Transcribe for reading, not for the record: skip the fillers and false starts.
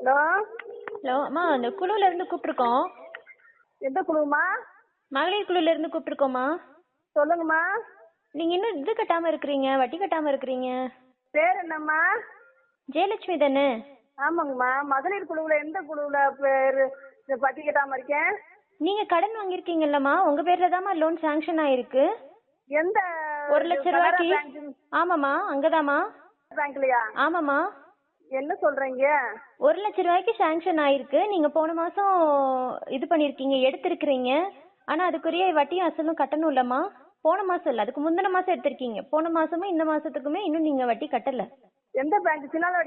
Hello hello அம்மா, அந்த குழுல இருந்து கூப்பிட்டுருக்கோம். எந்த குழுமா? மகளிர் குழுல இருந்து கூப்பிட்டுருக்கோம்மா. சொல்லுங்கம்மா. நீங்க இன்னும் இது கட்டாம இருக்கிறீங்க, வட்டி கட்டாம இருக்கிறீங்க. பேர் என்னம்மா? ஜெயலட்சுமி தானே? ஆமாங்கம்மா. மகளிர் குழுவில் எந்த குழுவில் பேர் பட்டி கட்டாம இருக்கேன்? நீங்க கடன் வாங்கியிருக்கீங்கல்லம்மா, உங்க பேர்ல தாம்மா லோன் சாங்ஷன் ஆயிருக்கு. எந்த 1,00,000 ரூபாய்க்கு. ஆமாம்மா, அங்கதாம்மா. பேங்க்லயா? ஆமாம்மா. என்ன சொல்றீங்க? 1,00,000 ரூபாய்க்கு சாங்ஷன் ஆயிருக்கு. நீங்க போன மாசம் இது பண்ணிருக்கீங்க, எடுத்திருக்கிறீங்க. ஆனா அதுக்குரிய வட்டியும் அசலும் கட்டணும் இல்லம்மா. போன மாசம் இல்ல, அதுக்கு முந்தின மாசம் எடுத்திருக்கீங்க. போன மாசமும் இந்த மாசத்துக்குமே இன்னும் நீங்க வட்டி கட்டல. எந்த பேங்க்? சின்னால